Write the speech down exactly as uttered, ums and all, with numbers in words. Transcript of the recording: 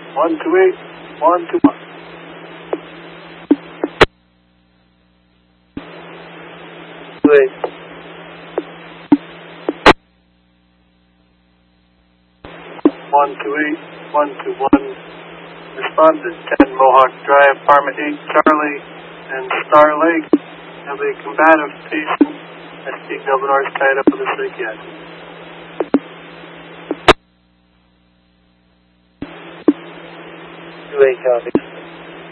one two eight, one two one. two eight. one two eight, one two one. Respond to ten Mohawk Drive, Apartment eight, Charlie and Star Lake. Have a combative patient. S D Governor is tied up with a psychiatrist. two eight copy.